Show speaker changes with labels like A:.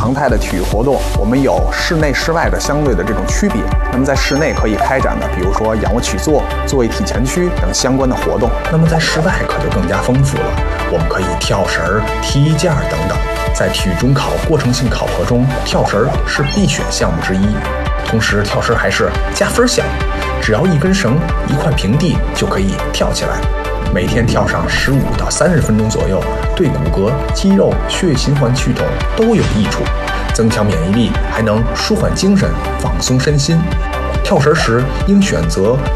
A: 常态的体育活动，我们有室内室外的相对的这种区别。那么在室内可以开展的，比如说仰卧起坐、坐位体前屈等相关的活动。
B: 那么在室外可就更加丰富了，我们可以跳绳、踢毽等等。在体育中考过程性考核中，跳绳是必选项目之一。同时，跳绳还是加分项目，只要一根绳、一块平地就可以跳起来。每天跳上15到30分钟左右，对骨骼、肌肉、血液循环系统都有益处，增强免疫力，还能舒缓精神、放松身心。跳绳时应选择